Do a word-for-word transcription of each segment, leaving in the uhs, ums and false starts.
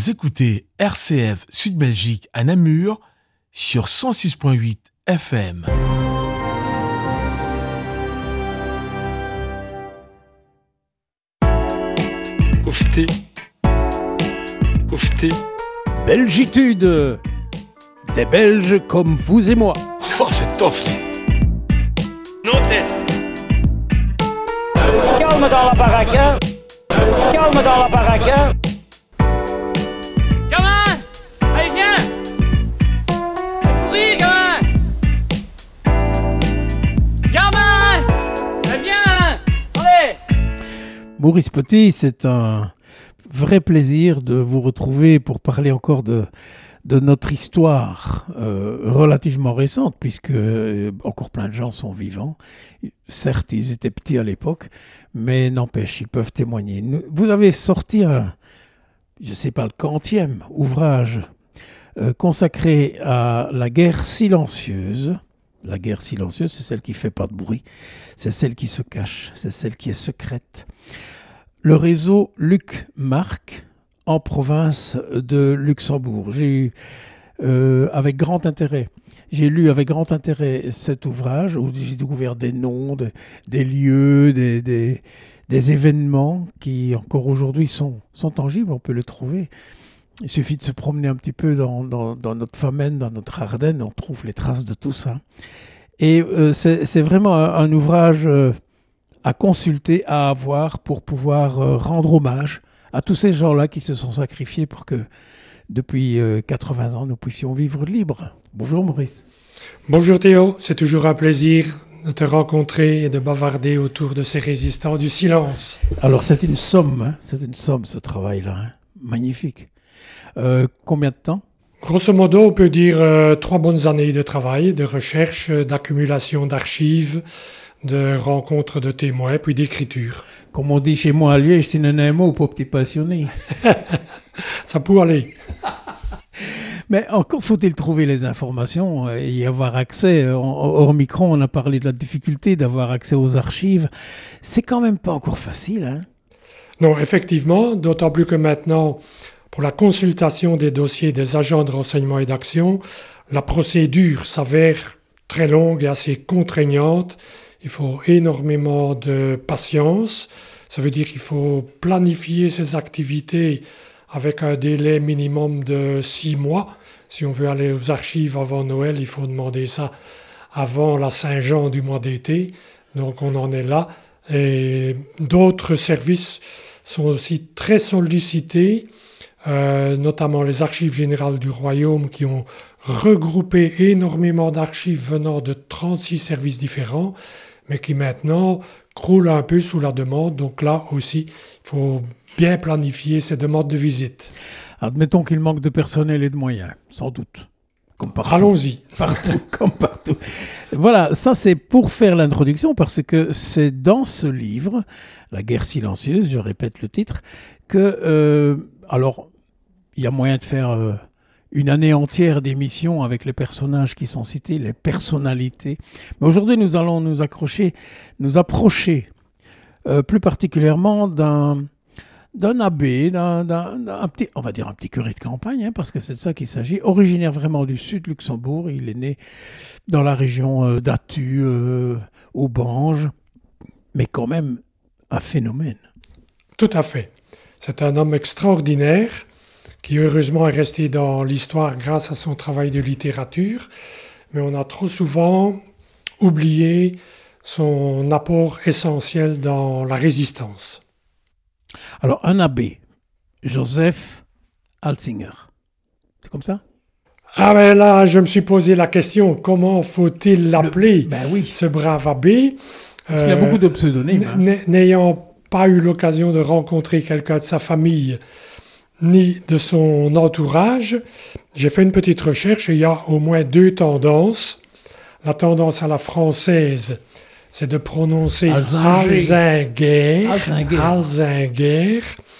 Vous écoutez R C F Sud Belgique à Namur sur cent six virgule huit F M. Oufti. Oufti. Belgitude. Des Belges comme vous et moi. Oh, c'est tof. Non, tête. Calme dans la baraque. Hein. Calme dans la baraque. Hein. Gamin, allez viens. Courir, gamin. Gamin, allez viens. Allez. Maurice Petit, c'est un vrai plaisir de vous retrouver pour parler encore de de notre histoire euh, relativement récente, puisque euh, encore plein de gens sont vivants. Certes, ils étaient petits à l'époque, mais n'empêche, ils peuvent témoigner. Nous, vous avez sorti un, je ne sais pas le quantième ouvrage euh, consacré à la guerre silencieuse. La guerre silencieuse, c'est celle qui ne fait pas de bruit, c'est celle qui se cache, c'est celle qui est secrète. Le réseau Luc Marc, en province de Luxembourg. J'ai eu euh, avec grand intérêt, j'ai lu avec grand intérêt cet ouvrage où j'ai découvert des noms, des, des lieux, des, des, des événements qui encore aujourd'hui sont, sont tangibles, on peut les trouver. Il suffit de se promener un petit peu dans, dans, dans notre Famenne, dans notre Ardennes, on trouve les traces de tout ça. Et euh, c'est, c'est vraiment un, un ouvrage euh, à consulter, à avoir pour pouvoir euh, rendre hommage à tous ces gens-là qui se sont sacrifiés pour que, depuis euh, quatre-vingts ans, nous puissions vivre libres. Bonjour Maurice. Bonjour Théo, c'est toujours un plaisir de te rencontrer et de bavarder autour de ces résistants du silence. Alors c'est une somme, hein, c'est une somme ce travail-là, hein. Magnifique. Euh, combien de temps ? Grosso modo, on peut dire euh, trois bonnes années de travail, de recherche, d'accumulation d'archives, de rencontres de témoins, puis d'écriture. Comme on dit chez moi à Liège, c'est un mot pour petit passionné. Ça peut aller. Mais encore faut-il trouver les informations et y avoir accès. Hors micro, on a parlé de la difficulté d'avoir accès aux archives. C'est quand même pas encore facile, hein ? Non, effectivement, d'autant plus que maintenant, pour la consultation des dossiers des agents de renseignement et d'action, la procédure s'avère très longue et assez contraignante. Il faut énormément de patience. Ça veut dire qu'il faut planifier ses activités avec un délai minimum de six mois. Si on veut aller aux archives avant Noël, il faut demander ça avant la Saint-Jean du mois d'été. Donc on en est là. Et d'autres services sont aussi très sollicités, euh, notamment les archives générales du Royaume qui ont regroupé énormément d'archives venant de trente-six services différents, mais qui maintenant croule un peu sous la demande. Donc là aussi, il faut bien planifier ces demandes de visite. Admettons qu'il manque de personnel et de moyens, sans doute. Comme partout. Allons-y. Partout, comme partout. Voilà, ça c'est pour faire l'introduction, parce que c'est dans ce livre, La guerre silencieuse, je répète le titre, que, euh, alors, il y a moyen de faire... Euh, une année entière d'émissions avec les personnages qui sont cités, les personnalités. Mais aujourd'hui, nous allons nous accrocher, nous approcher euh, plus particulièrement d'un, d'un abbé, d'un, d'un, d'un petit, on va dire un petit curé de campagne, hein, parce que c'est de ça qu'il s'agit, originaire vraiment du sud Luxembourg. Il est né dans la région euh, d'Attu, euh, au Bange, mais quand même un phénomène. Tout à fait. C'est un homme extraordinaire, qui heureusement est resté dans l'histoire grâce à son travail de littérature, mais on a trop souvent oublié son apport essentiel dans la résistance. Alors, un abbé, Joseph Alzinger, c'est comme ça ? Ah ben là, je me suis posé la question, comment faut-il l'appeler, Le, ben oui. ce brave abbé ? Parce euh, qu'il y a beaucoup de pseudonymes. N- hein. N'ayant pas eu l'occasion de rencontrer quelqu'un de sa famille, ni de son entourage, j'ai fait une petite recherche et il y a au moins deux tendances. La tendance à la française, c'est de prononcer Alzinger, Alzinger. Alzinger,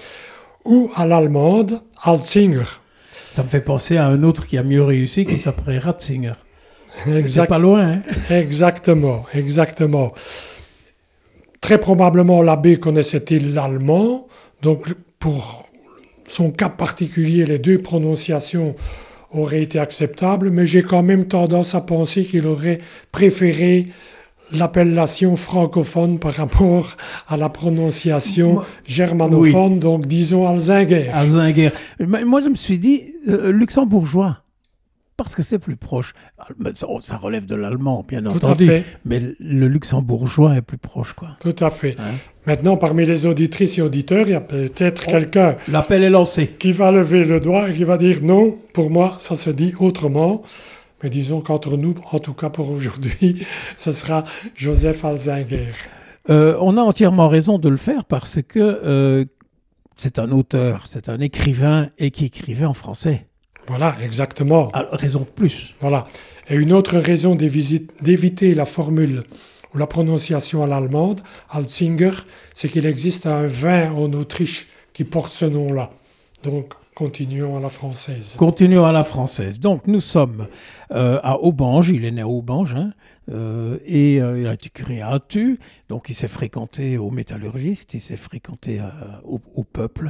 ou à l'allemande, Alzinger. Ça me fait penser à un autre qui a mieux réussi, qui s'appelait Ratzinger. Exact. C'est pas loin, hein ? Exactement, exactement. Très probablement, l'abbé connaissait-il l'allemand, donc pour son cas particulier, les deux prononciations auraient été acceptables, mais j'ai quand même tendance à penser qu'il aurait préféré l'appellation francophone par rapport à la prononciation germanophone, oui. Donc disons Alzinger. Alzinger. Moi, je me suis dit euh, luxembourgeois, parce que c'est plus proche. Ça, ça relève de l'allemand, bien Tout entendu, à fait. Mais le luxembourgeois est plus proche, quoi. Tout à fait. Hein? Maintenant, parmi les auditrices et auditeurs, il y a peut-être oh, quelqu'un... L'appel est lancé. ...qui va lever le doigt et qui va dire non, pour moi, ça se dit autrement. Mais disons qu'entre nous, en tout cas pour aujourd'hui, ce sera Joseph Alzinger. Euh, on a entièrement raison de le faire parce que euh, c'est un auteur, c'est un écrivain et qui écrivait en français. Voilà, exactement. Alors, raison de plus. Voilà. Et une autre raison d'éviter la formule ou la prononciation à l'allemande, Alzinger, c'est qu'il existe un vin en Autriche qui porte ce nom-là. Donc, continuons à la française. Continuons à la française. Donc, nous sommes euh, à Aubange. Il est né à Aubange, hein, euh, et euh, il a été curé à Attu. Donc, il s'est fréquenté aux métallurgistes, il s'est fréquenté euh, au, au peuple,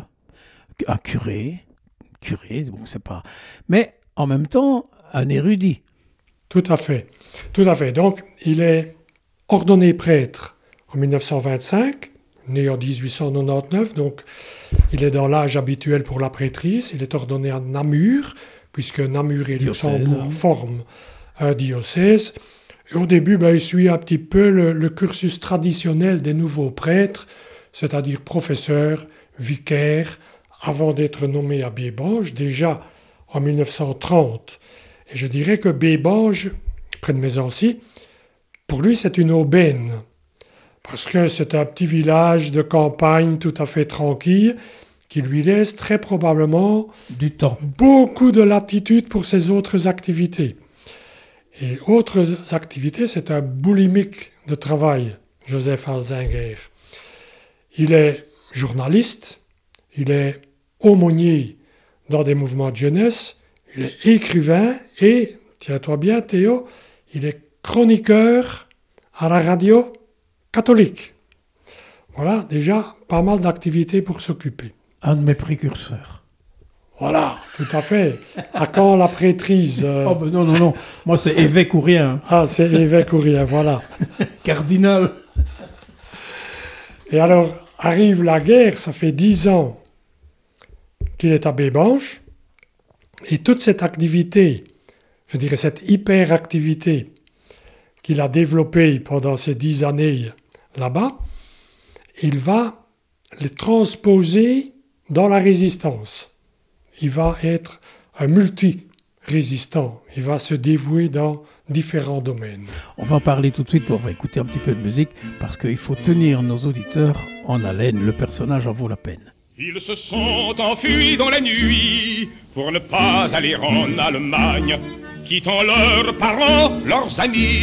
un curé, curé, donc c'est pas... Mais, en même temps, un érudit. Tout à fait. Tout à fait. Donc, il est ordonné prêtre en mille neuf cent vingt-cinq, né en dix-huit cent quatre-vingt-dix-neuf, donc il est dans l'âge habituel pour la prêtrise. Il est ordonné à Namur, puisque Namur et Luxembourg forment un diocèse. Et au début, ben, il suit un petit peu le, le cursus traditionnel des nouveaux prêtres, c'est-à-dire professeur, vicaire, avant d'être nommé à Bébange, déjà en mille neuf cent trente. Et je dirais que Bébange, près de Mésancy, pour lui, c'est une aubaine. Parce que c'est un petit village de campagne tout à fait tranquille qui lui laisse très probablement du temps, beaucoup de latitude pour ses autres activités. Et autres activités, c'est un boulimique de travail, Joseph Alzinger. Il est journaliste, il est aumônier dans des mouvements de jeunesse, il est écrivain et, tiens-toi bien Théo, il est chroniqueur à la radio catholique. Voilà, déjà, pas mal d'activités pour s'occuper. Un de mes précurseurs. Voilà, tout à fait. À quand la prêtrise euh... Oh ben non, non, non. Moi, c'est évêque ou rien. Ah, c'est évêque ou rien, voilà. Cardinal. Et alors, arrive la guerre, ça fait dix ans qu'il est à Bébange. Et toute cette activité, je dirais cette hyperactivité qu'il a développée pendant ces dix années là-bas, il va les transposer dans la résistance. Il va être un multi-résistant. Il va se dévouer dans différents domaines. On va en parler tout de suite, on va écouter un petit peu de musique, parce qu'il faut tenir nos auditeurs en haleine. Le personnage en vaut la peine. Ils se sont enfuis dans la nuit pour ne pas aller en Allemagne, quittant leurs parents, leurs amis.